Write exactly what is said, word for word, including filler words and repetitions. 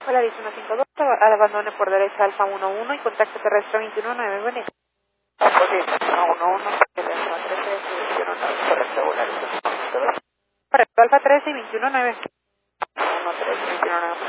Hola, dice uno cinco dos, al abandone por derecha Alfa uno uno y contacto terrestre veintiuno nueve, bonito. uno uno uno, teléfono trece, veintiuno nueve, correcto, regular. Correcto, Alfa trece y veintiuno nueve. uno tres, veintiuno nueve.